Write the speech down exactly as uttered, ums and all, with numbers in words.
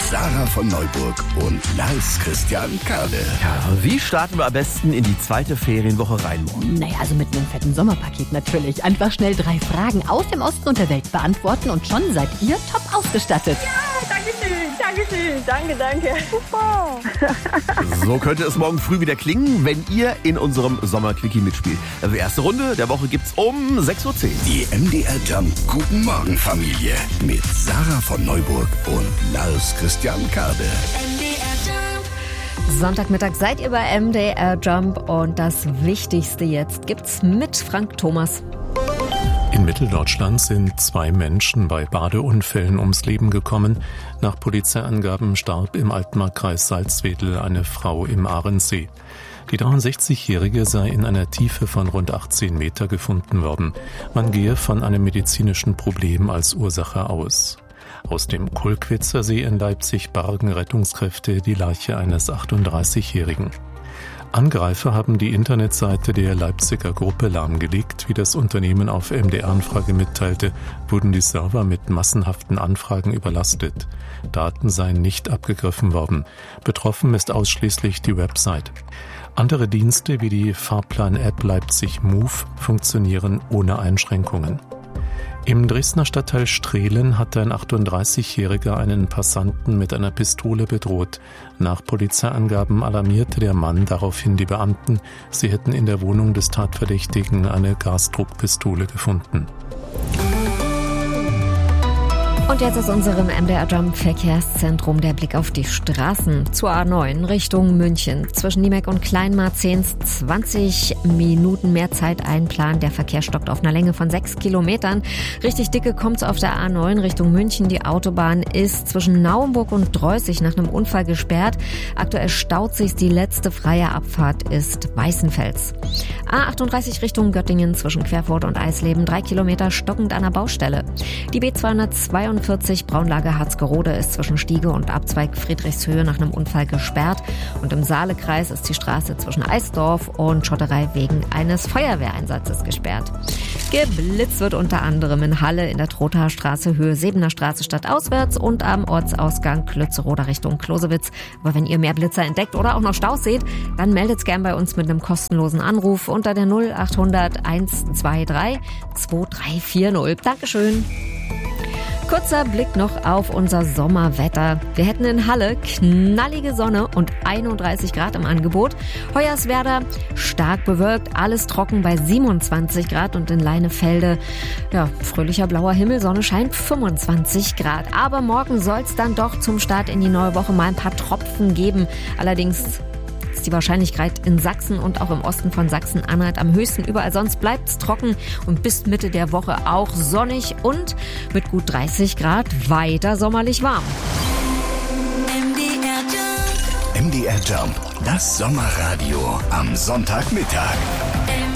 Sarah von Neuburg und Lars Christian Kade. Ja, wie starten wir am besten in die zweite Ferienwoche rein morgen? Naja, also mit einem fetten Sommerpaket natürlich. Einfach schnell drei Fragen aus dem Osten und der Welt beantworten und schon seid ihr top ausgestattet. Ja, danke schön, danke schön, danke, danke. Super. So könnte es morgen früh wieder klingen, wenn ihr in unserem Sommerquickie mitspielt. Also erste Runde der Woche gibt's um sechs Uhr zehn. Die M D R Jump Guten Morgen Familie mit Sarah von Neuburg und Lars Christian Kade. Sonntagmittag seid ihr bei M D R Jump und das Wichtigste jetzt gibt's mit Frank Thomas. In Mitteldeutschland sind zwei Menschen bei Badeunfällen ums Leben gekommen. Nach Polizeiangaben starb im Altmarkkreis Salzwedel eine Frau im Ahrensee. Die dreiundsechzigjährige sei in einer Tiefe von rund achtzehn Meter gefunden worden. Man gehe von einem medizinischen Problem als Ursache aus. Aus dem Kulkwitzer See in Leipzig bargen Rettungskräfte die Leiche eines achtunddreißigjährigen. Angreifer haben die Internetseite der Leipziger Gruppe lahmgelegt. Wie das Unternehmen auf M D R-Anfrage mitteilte, wurden die Server mit massenhaften Anfragen überlastet. Daten seien nicht abgegriffen worden. Betroffen ist ausschließlich die Website. Andere Dienste wie die Fahrplan-App Leipzig Move funktionieren ohne Einschränkungen. Im Dresdner Stadtteil Strehlen hatte ein achtunddreißigjähriger einen Passanten mit einer Pistole bedroht. Nach Polizeiangaben alarmierte der Mann daraufhin die Beamten. Sie hätten in der Wohnung des Tatverdächtigen eine Gasdruckpistole gefunden. Und jetzt aus unserem M D R Jump Verkehrszentrum der Blick auf die Straßen zur A neun Richtung München. Zwischen Niemek und Kleinmarzehns zwanzig Minuten mehr Zeit einplanen. Der Verkehr stockt auf einer Länge von sechs Kilometern. Richtig dicke kommt's auf der A neun Richtung München. Die Autobahn ist zwischen Naumburg und Dreußig nach einem Unfall gesperrt. Aktuell staut sich. Die letzte freie Abfahrt ist Weißenfels. A achtunddreißig Richtung Göttingen zwischen Querfurt und Eisleben. Drei Kilometer stockend an der Baustelle. Die B zweihundertzweiundvierzig Braunlage Harzgerode ist zwischen Stiege und Abzweig Friedrichshöhe nach einem Unfall gesperrt. Und im Saalekreis ist die Straße zwischen Eisdorf und Schotterei wegen eines Feuerwehreinsatzes gesperrt. Geblitzt wird unter anderem in Halle in der Trothaer Straße Höhe Sebener Straße stadtauswärts und am Ortsausgang Klötzeroder Richtung Klosewitz. Aber wenn ihr mehr Blitzer entdeckt oder auch noch Staus seht, dann meldet's gern bei uns mit einem kostenlosen Anruf unter der null achthundert hundertzweiundzwanzig zweiundzwanzig vierzig. Dankeschön. Kurzer Blick noch auf unser Sommerwetter. Wir hätten in Halle knallige Sonne und einunddreißig Grad im Angebot. Hoyerswerda stark bewölkt, alles trocken bei siebenundzwanzig Grad und in Leinefelde, ja, fröhlicher blauer Himmel, Sonne scheint fünfundzwanzig Grad. Aber morgen soll es dann doch zum Start in die neue Woche mal ein paar Tropfen geben. Allerdings ist die Wahrscheinlichkeit in Sachsen und auch im Osten von Sachsen-Anhalt am höchsten. Überall sonst bleibt es trocken und bis Mitte der Woche auch sonnig und mit gut dreißig Grad weiter sommerlich warm. M D R Jump. M D R Jump, das Sommerradio am Sonntagmittag.